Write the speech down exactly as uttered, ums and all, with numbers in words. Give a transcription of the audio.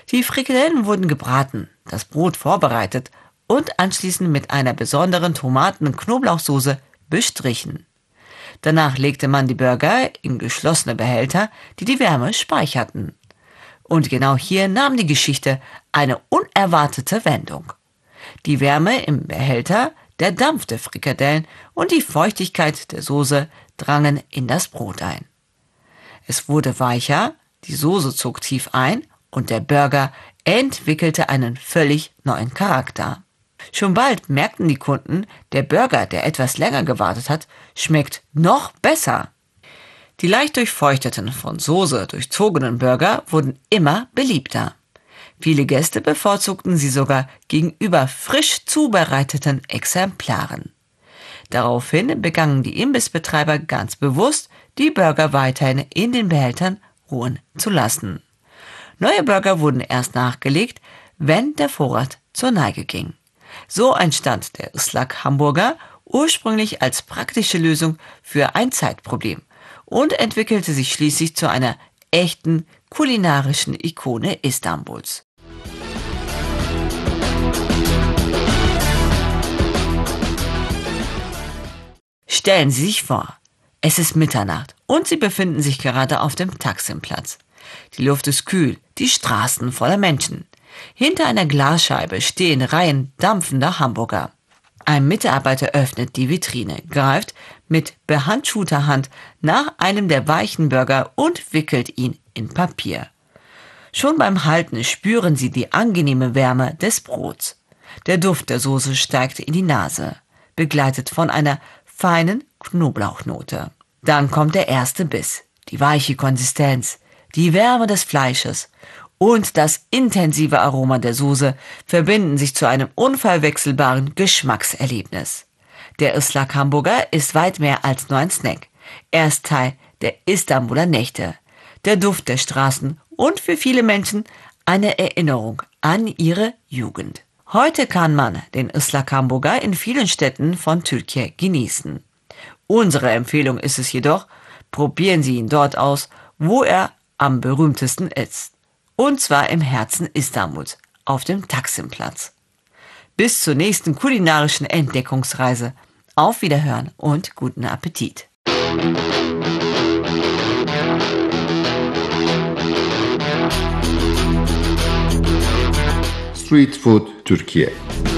Die Frikadellen wurden gebraten, das Brot vorbereitet und anschließend mit einer besonderen Tomaten- und Knoblauchsoße bestrichen. Danach legte man die Burger in geschlossene Behälter, die die Wärme speicherten. Und genau hier nahm die Geschichte eine unerwartete Wendung. Die Wärme im Behälter, der Dampf der Frikadellen und die Feuchtigkeit der Soße drangen in das Brot ein. Es wurde weicher, die Soße zog tief ein und der Burger entwickelte einen völlig neuen Charakter. Schon bald merkten die Kunden, der Burger, der etwas länger gewartet hat, schmeckt noch besser. Die leicht durchfeuchteten, von Soße durchzogenen Burger wurden immer beliebter. Viele Gäste bevorzugten sie sogar gegenüber frisch zubereiteten Exemplaren. Daraufhin begannen die Imbissbetreiber ganz bewusst, die Burger weiterhin in den Behältern ruhen zu lassen. Neue Burger wurden erst nachgelegt, wenn der Vorrat zur Neige ging. So entstand der Islak-Hamburger ursprünglich als praktische Lösung für ein Zeitproblem und entwickelte sich schließlich zu einer echten kulinarischen Ikone Istanbuls. Stellen Sie sich vor, es ist Mitternacht und Sie befinden sich gerade auf dem Taksimplatz. Die Luft ist kühl, die Straßen voller Menschen. Hinter einer Glasscheibe stehen Reihen dampfender Hamburger. Ein Mitarbeiter öffnet die Vitrine, greift mit behandschuhter Hand nach einem der weichen Burger und wickelt ihn in Papier. Schon beim Halten spüren Sie die angenehme Wärme des Brots. Der Duft der Soße steigt in die Nase, begleitet von einer feinen Knoblauchnote. Dann kommt der erste Biss, die weiche Konsistenz, die Wärme des Fleisches und das intensive Aroma der Soße verbinden sich zu einem unverwechselbaren Geschmackserlebnis. Der Islak-Hamburger ist weit mehr als nur ein Snack. Er ist Teil der Istanbuler Nächte, der Duft der Straßen und für viele Menschen eine Erinnerung an ihre Jugend. Heute kann man den Islak-Hamburger in vielen Städten von Türkei genießen. Unsere Empfehlung ist es jedoch, probieren Sie ihn dort aus, wo er am berühmtesten ist. Und zwar im Herzen Istanbuls, auf dem Taksimplatz. Bis zur nächsten kulinarischen Entdeckungsreise. Auf Wiederhören und guten Appetit. Street Food Türkiye.